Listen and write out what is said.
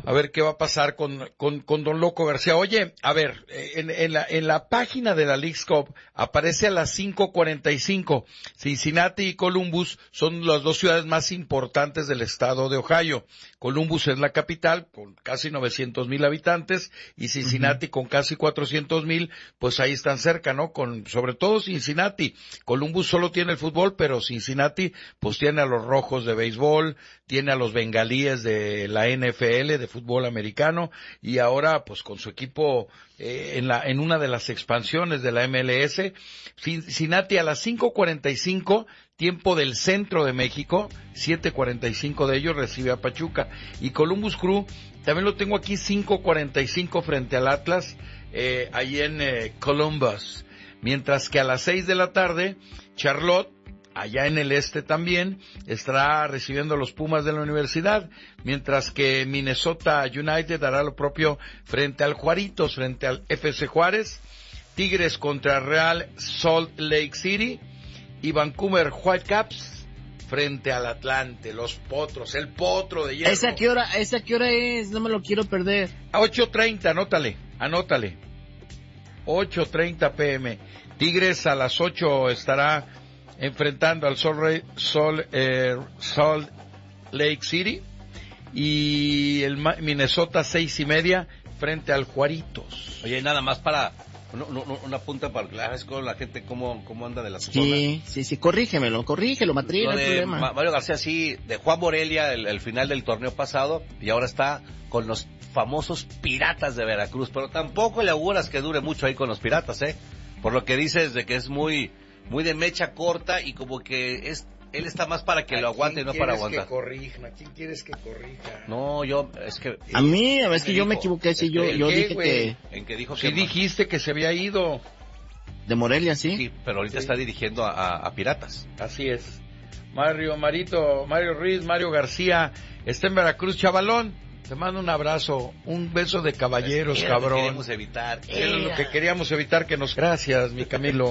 A ver qué va a pasar con Don Loco García. Oye, a ver, en la página de la Leagues Cup aparece a las 5:45. Cincinnati y Columbus son las dos ciudades más importantes del estado de Ohio. Columbus es la capital, con casi 900,000 habitantes, y Cincinnati con casi 400,000, pues ahí están cerca, ¿no? Sobre todo Cincinnati. Columbus solo tiene el fútbol, pero Cincinnati, pues tiene a los Rojos de béisbol, tiene a los Bengalíes de la NFL, de fútbol americano, y ahora, pues con su equipo, en una de las expansiones de la MLS, Cincinnati a las 5:45, tiempo del centro de México, 7:45 de ellos, recibe a Pachuca. Y Columbus Crew, también lo tengo aquí, 5:45 frente al Atlas, ahí en Columbus. Mientras que a las 6 de la tarde, Charlotte, allá en el este también, estará recibiendo a los Pumas de la Universidad, mientras que Minnesota United hará lo propio frente al Juaritos, frente al FC Juárez, Tigres contra Real Salt Lake City, y Vancouver Whitecaps frente al Atlante, los Potros, el Potro de hierro. ¿Esa qué hora es? No me lo quiero perder. A 8:30, anótale. 8:30 p.m. Tigres a las 8 estará enfrentando al Salt Lake City, y el Minnesota 6:30 frente al Juaritos. Oye, nada más para una punta para que con la gente cómo anda de la zona. Sí, corrígelo, Matrín, no hay problema. Mario García sí dejó a Morelia el final del torneo pasado y ahora está con los famosos Piratas de Veracruz, pero tampoco le auguras que dure mucho ahí con los Piratas, por lo que dices de que es muy de mecha corta, y como que él está más para que lo aguante y no para aguantar. ¿A quién quieres que corrija? No, es que... A mí, es que yo me equivoqué, sí, yo dije que... ¿En qué dijo? Sí, dijiste que se había ido. De Morelia, sí. Sí, pero ahorita está dirigiendo a Piratas. Así es. Mario Ruiz, Mario García, está en Veracruz, chavalón. Te mando un abrazo, un beso de caballeros, cabrón. Queríamos evitar. Era lo que queríamos evitar que nos... Gracias, mi Camilo.